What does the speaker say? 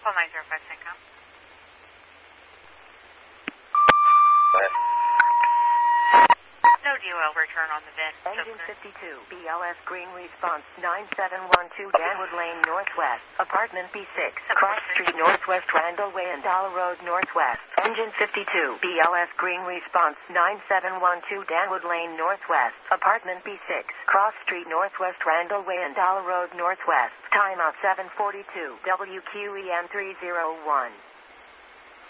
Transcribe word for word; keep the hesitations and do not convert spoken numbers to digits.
Call nine zero five CENTCOM. No D O L return on the V I N. Engine fifty-two, B L S Green Response nine seven one two Danwood Lane Northwest, Apartment B six, Cross Street Northwest, Randall Way and Dollar Road Northwest. Engine fifty-two, B L S Green Response nine seven one two Danwood Lane Northwest, Apartment B six, Cross Street Northwest, Randall Way and Dollar Road Northwest. Timeout seven forty-two, W Q E M three zero one.